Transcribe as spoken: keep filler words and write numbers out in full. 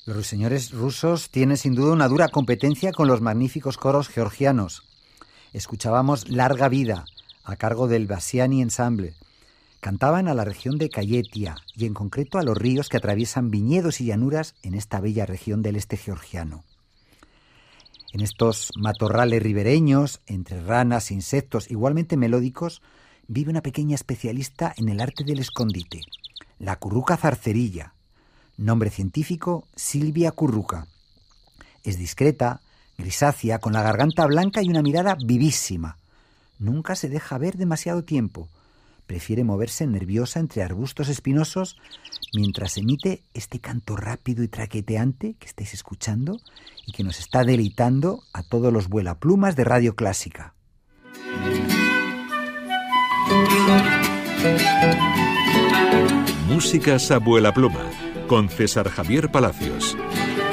Los ruiseñores rusos tienen sin duda una dura competencia con los magníficos coros georgianos. Escuchábamos Larga Vida, a cargo del Bassiani Ensemble. Cantaban a la región de Kayetia y en concreto a los ríos que atraviesan viñedos y llanuras en esta bella región del este georgiano. En estos matorrales ribereños, entre ranas e insectos igualmente melódicos, vive una pequeña especialista en el arte del escondite, la curruca zarcerilla. Nombre científico, Silvia curruca. Es discreta, grisácea, con la garganta blanca y una mirada vivísima. Nunca se deja ver demasiado tiempo. Prefiere moverse nerviosa entre arbustos espinosos mientras emite este canto rápido y traqueteante que estáis escuchando y que nos está deleitando a todos los vuelaplumas de Radio Clásica. Músicas a vuelapluma con César Javier Palacios.